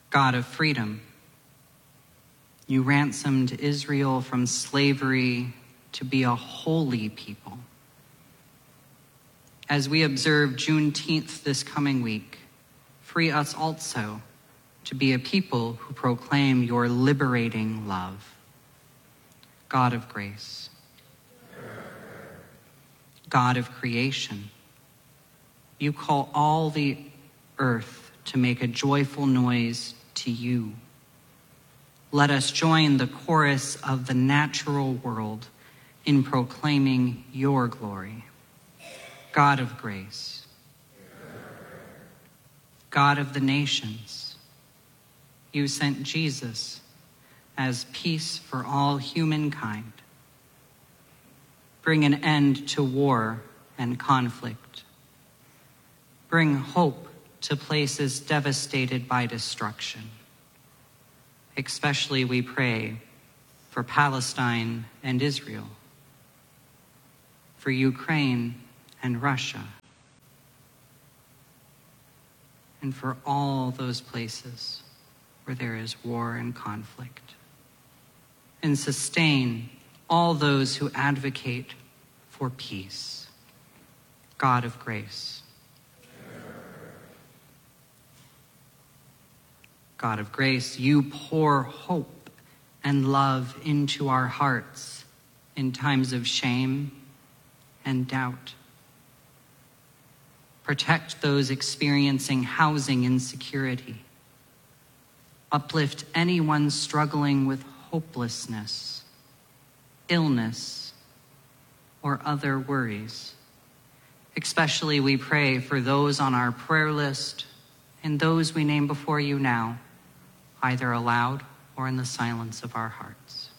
God of freedom, you ransomed Israel from slavery to be a holy people. As we observe Juneteenth this coming week, free us also to be a people who proclaim your liberating love. God of grace, God of creation, you call all the earth to make a joyful noise to you. Let us join the chorus of the natural world in proclaiming your glory. God of grace, God of the nations, you sent Jesus as peace for all humankind. Bring an end to war and conflict. Bring hope to places devastated by destruction. Especially we pray for Palestine and Israel, for Ukraine and Russia, and for all those places where there is war and conflict. And sustain all those who advocate for peace. God of grace. God of grace, you pour hope and love into our hearts in times of shame and doubt. Protect those experiencing housing insecurity. Uplift anyone struggling with hopelessness, illness, or other worries. Especially we pray for those on our prayer list and those we name before you now, either aloud or in the silence of our hearts.